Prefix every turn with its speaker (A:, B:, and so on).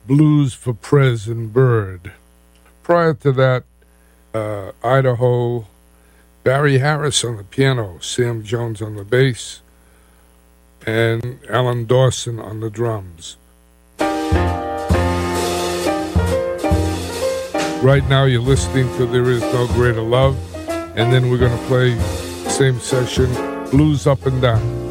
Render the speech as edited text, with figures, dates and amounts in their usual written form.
A: Blues for Prez and Bird. Prior to that, Idaho, Barry Harris on the piano, Sam Jones on the bass, and Alan Dawson on the drums. Right now you're listening to There Is No Greater Love, and then we're going to play, same session, Blues Up and Down.